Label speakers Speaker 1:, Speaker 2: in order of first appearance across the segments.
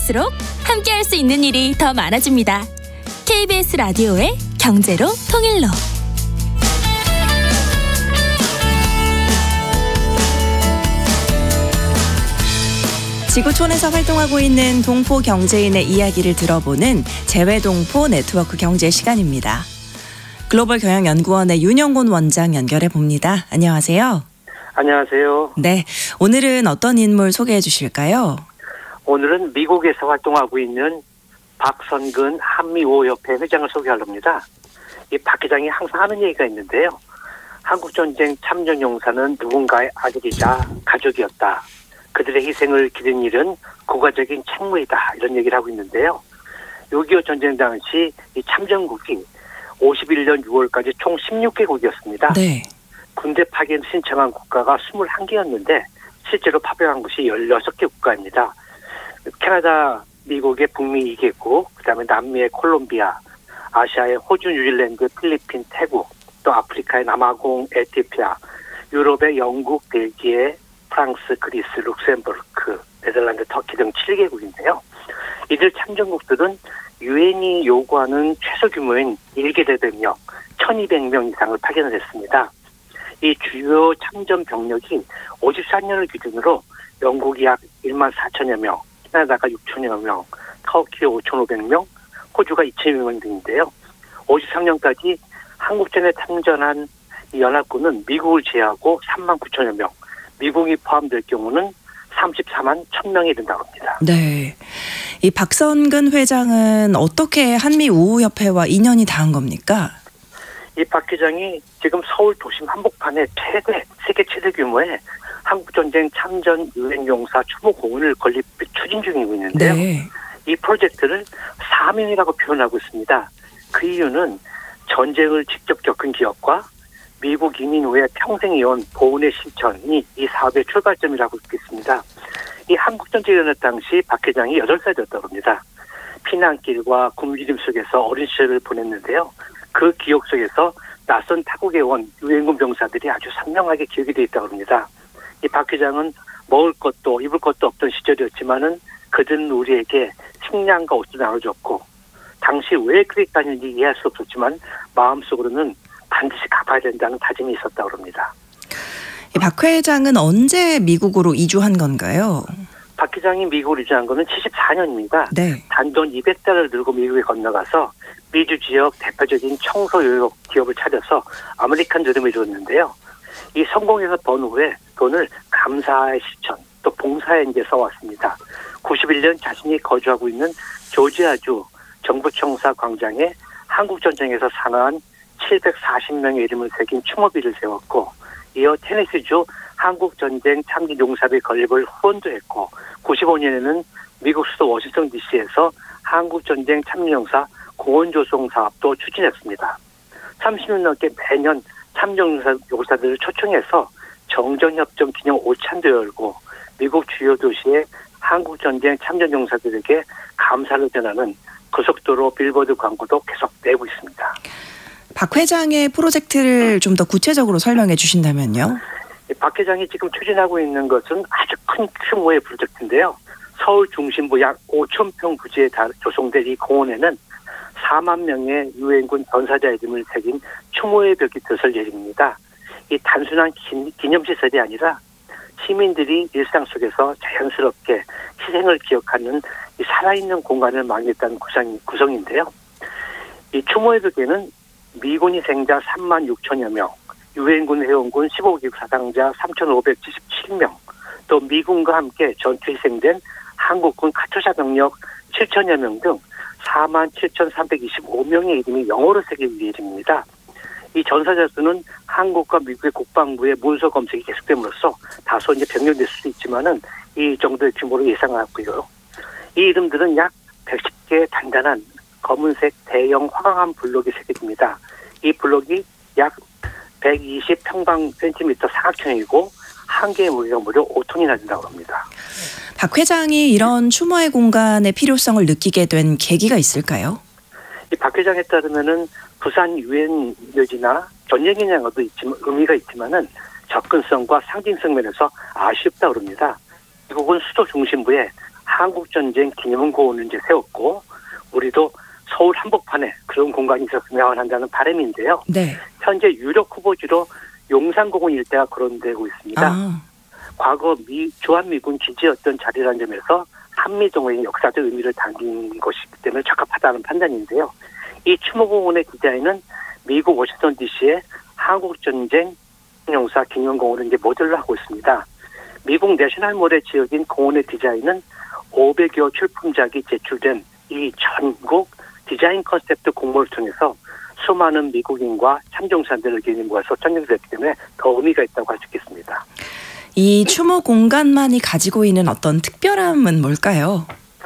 Speaker 1: 갈수록 함께할 수 있는 일이 더 많아집니다. KBS 라디오의 경제로 통일로.
Speaker 2: 지구촌에서 활동하고 있는 동포 경제인의 이야기를 들어보는 재외동포 네트워크 경제 시간입니다. 글로벌 경영연구원의 윤영곤 원장 연결해 봅니다. 안녕하세요.
Speaker 3: 안녕하세요.
Speaker 2: 네, 오늘은 어떤 인물 소개해 주실까요?
Speaker 3: 오늘은 미국에서 활동하고 있는 박선근 한미우호협회 회장을 소개하렵니다. 이 박 회장이 항상 하는 얘기가 있는데요. 한국전쟁 참전용사는 누군가의 아들이자 가족이었다. 그들의 희생을 기린 일은 국가적인 책무이다. 이런 얘기를 하고 있는데요. 6.25 전쟁 당시 이 참전국이 51년 6월까지 총 16개국이었습니다.
Speaker 2: 네.
Speaker 3: 군대 파견 신청한 국가가 21개였는데 실제로 파병한 것이 16개 국가입니다. 캐나다, 미국의 북미 2개국, 그다음에 남미의 콜롬비아, 아시아의 호주, 뉴질랜드, 필리핀, 태국, 또 아프리카의 남아공, 에티오피아, 유럽의 영국, 벨기에, 프랑스, 그리스, 룩셈부르크, 네덜란드, 터키 등 7개국인데요. 이들 참전국들은 유엔이 요구하는 최소 규모인 1개 대대역 1200명 이상을 파견을 했습니다. 이 주요 참전 병력이 54년을 기준으로 영국이 약 1만 4천여 명, 캐나다가 6천여 명, 터키 5,500명, 호주가 2천여 명 등인데요. 53년까지 한국전에 참전한 이 연합군은 미국을 제외하고 3만 9천여 명, 미국이 포함될 경우는 34만 1,000명이 이른다고 합니다.
Speaker 2: 네, 이 박선근 회장은 어떻게 한미우호협회와 인연이 닿은 겁니까?
Speaker 3: 이 박 회장이 지금 서울 도심 한복판에 세계 최대 규모의 한국전쟁 참전 유엔용사 추모 공원을 건립 추진 중이고 있는데요.
Speaker 2: 네.
Speaker 3: 이 프로젝트를 사명이라고 표현하고 있습니다. 그 이유는 전쟁을 직접 겪은 기업과 미국 이민 후에 평생 이어온 보훈의 실천이 이 사업의 출발점이라고 있겠습니다. 이 한국전쟁 일어날 당시 박 회장이 8살이었다고 합니다. 피난길과 굶주림 속에서 어린 시절을 보냈는데요. 그 기억 속에서 낯선 타국에 온 유엔군 병사들이 아주 선명하게 기억이 되어 있다고 합니다. 이 박 회장은 먹을 것도 입을 것도 없던 시절이었지만은 그들은 우리에게 식량과 옷을 나눠줬고 당시 왜 그랬다는지 이해할 수 없었지만 마음속으로는 반드시 갚아야 된다는 다짐이 있었다고 합니다.
Speaker 2: 박 회장은 언제 미국으로 이주한 건가요?
Speaker 3: 박 회장이 미국으로 이주한 것은 74년입니다.
Speaker 2: 네.
Speaker 3: 단돈 200달러를 들고 미국에 건너가서 미주 지역 대표적인 청소 요역 기업을 차려서 아메리칸 드림을 이루었는데요. 이 성공해서 번 후에 돈을 감사의 실천 또 봉사에 이제 써왔습니다. 91년 자신이 거주하고 있는 조지아주 정부청사 광장에 한국전쟁에서 산화한 740명의 이름을 새긴 추모비를 세웠고 이어 테네시주 한국전쟁 참전용사비 건립을 후원도 했고 95년에는 미국 수도 워싱턴 DC에서 한국전쟁 참전용사 공원조성 사업도 추진했습니다. 30년 넘게 매년 참전용사들을 초청해서 정전협정 기념 오찬도 열고 미국 주요 도시의 한국전쟁 참전용사들에게 감사를 전하는 고속도로 빌보드 광고도 계속 내고 있습니다.
Speaker 2: 박 회장의 프로젝트를 좀 더 구체적으로 설명해 주신다면요?
Speaker 3: 박 회장이 지금 추진하고 있는 것은 아주 큰 규모의 프로젝트인데요. 서울 중심부 약 5,000평 부지에 조성된 이 공원에는 4만 명의 유엔군 전사자 이름을 새긴 추모의 벽이 들어설 예정입니다. 이 단순한 기념시설이 아니라 시민들이 일상 속에서 자연스럽게 희생을 기억하는 이 살아있는 공간을 마련했다는 구성인데요. 이 추모의 벽에는 미군 희생자 3만 6천여 명, 유엔군 회원군 15기국 사상자 3,577명, 또 미군과 함께 전투 희생된 한국군 카투사 병력 7천여 명 등 4만 7,325명의 이름이 영어로 새길 예정입니다. 이 전사자 수는 한국과 미국의 국방부의 문서 검색이 계속됨으로써 다소 이제 변경될 수도 있지만은 이 정도의 규모로 예상하고요. 이 이름들은 약 110개의 단단한 검은색 대형 화강암 블록이 새겨집니다. 이 블록이 약 120평방센티미터 사각형이고 한 개의 무게가 무려 5톤이나 된다고 합니다.
Speaker 2: 박 회장이 이런 추모의 공간의 필요성을 느끼게 된 계기가 있을까요?
Speaker 3: 이 박 회장에 따르면은 부산 유엔 묘지나 전쟁기념관도 의미가 있지만은 접근성과 상징성 면에서 아쉽다고 합니다. 미국은 수도 중심부에 한국전쟁 기념공원을 이제 세웠고 우리도 서울 한복판에 그런 공간이 있었으면 한다는 바람인데요.
Speaker 2: 네.
Speaker 3: 현재 유력 후보지로 용산공원 일대가 거론되고 있습니다. 과거 주한미군 기지였던 자리라는 점에서 한미동맹의 역사적 의미를 담긴 것이기 때문에 적합하다는 판단인데요. 이 추모공원의 디자인은 미국 워싱턴 DC의 한국전쟁 용사 기념공원을 이제 모델로 하고 있습니다. 미국 내셔널몰에 지어진 공원의 디자인은 500여 출품작이 제출된 이 전국 디자인 컨셉트 공모를 통해서 수많은 미국인과 참정사들의 의견이 모아서 선정됐기 때문에 더 의미가 있다고 할 수 있겠습니다.
Speaker 2: 이 추모 공간만이 가지고 있는 어떤 특별함은 뭘까요?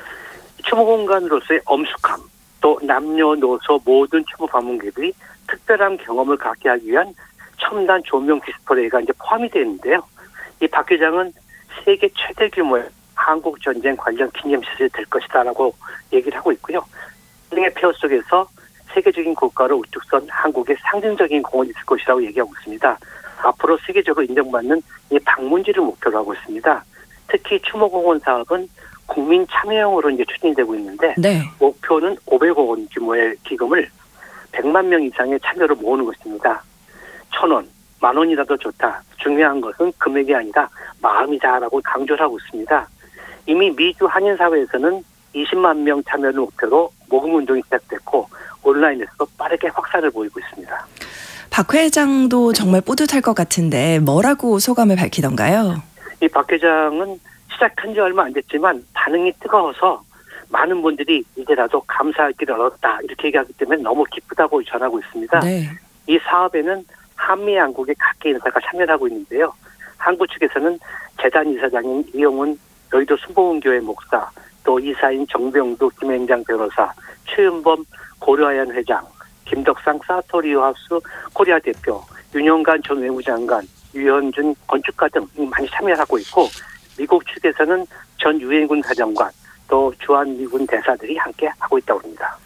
Speaker 3: 추모 공간으로서의 엄숙함, 또 남녀노소 모든 추모 방문객들이 특별한 경험을 갖게 하기 위한 첨단 조명 디스플레이가 이제 포함이 되어 있는데요. 이 박 회장은 세계 최대 규모의 한국 전쟁 관련 기념시설이 될 것이다라고 얘기를 하고 있고요. 전쟁의 폐허 속에서 세계적인 국가로 우뚝 선 한국의 상징적인 공원이 있을 것이라고 얘기하고 있습니다. 앞으로 세계적으로 인정받는 이 방문지를 목표로 하고 있습니다. 특히 추모공원 사업은 국민 참여형으로 이제 추진되고 있는데
Speaker 2: 네.
Speaker 3: 목표는 500억 원 규모의 기금을 100만 명 이상의 참여를 모으는 것입니다. 1,000원, 10,000원이라도 좋다. 중요한 것은 금액이 아니라 마음이다라고 강조를 하고 있습니다. 이미 미주 한인사회에서는 20만 명 참여를 목표로 모금운동이 시작됐고 온라인에서도 빠르게 확산을 보이고 있습니다.
Speaker 2: 박 회장도 정말 뿌듯할 것 같은데 뭐라고 소감을 밝히던가요?
Speaker 3: 이 박 회장은 시작한 지 얼마 안 됐지만 반응이 뜨거워서 많은 분들이 이제라도 감사할 길을 얻었다 이렇게 얘기하기 때문에 너무 기쁘다고 전하고 있습니다.
Speaker 2: 네.
Speaker 3: 이 사업에는 한미 양국의 각계 인사가 참여를 하고 있는데요. 한국 측에서는 재단 이사장인 이영훈 여의도 순복음교회 목사, 또 이사인 정병두 김행장 변호사, 최은범 고려아연 회장, 김덕상 사토리하우스 코리아 대표, 윤영관 전 외무장관, 유현준 건축가 등 많이 참여하고 있고 미국 측에서는 전 유엔군 사령관, 또 주한미군 대사들이 함께 하고 있다고 합니다.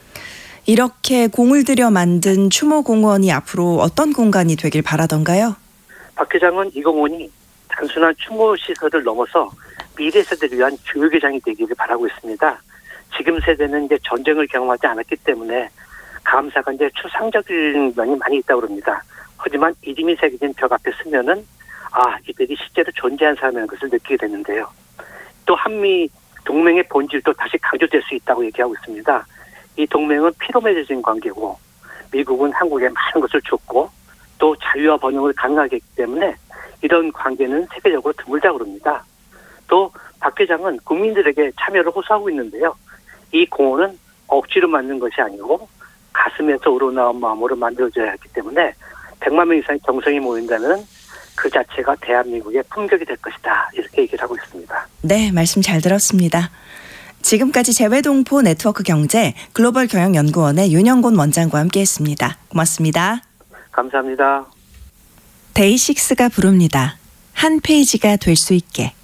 Speaker 2: 이렇게 공을 들여 만든 추모공원이 앞으로 어떤 공간이 되길 바라던가요?
Speaker 3: 박 회장은 이 공원이 단순한 추모시설을 넘어서 미래 세대를 위한 교육의 장이 되기를 바라고 있습니다. 지금 세대는 이제 전쟁을 경험하지 않았기 때문에 감사가 이제 추상적인 면이 많이 있다고 합니다. 하지만 이름이 새겨진 벽 앞에 서면은 이들이 실제로 존재한 사람이라는 것을 느끼게 되는데요. 또 한미 동맹의 본질도 다시 강조될 수 있다고 얘기하고 있습니다. 이 동맹은 피로 맺어진 관계고 미국은 한국에 많은 것을 줬고 또 자유와 번영을 강하게 했기 때문에 이런 관계는 세계적으로 드물다고 합니다. 또 박 회장은 국민들에게 참여를 호소하고 있는데요. 이 공원은 억지로 만든 것이 아니고 가슴에서 우러나온 마음으로 만들어져야 하기 때문에 100만 명 이상의 정성이 모인다면 그 자체가 대한민국의 품격이 될 것이다. 이렇게 얘기를 하고 있습니다.
Speaker 2: 네, 말씀 잘 들었습니다. 지금까지 재외동포 네트워크 경제 글로벌 경영연구원의 윤영곤 원장과 함께했습니다. 고맙습니다.
Speaker 3: 감사합니다.
Speaker 2: 데이식스가 부릅니다. 한 페이지가 될 수 있게.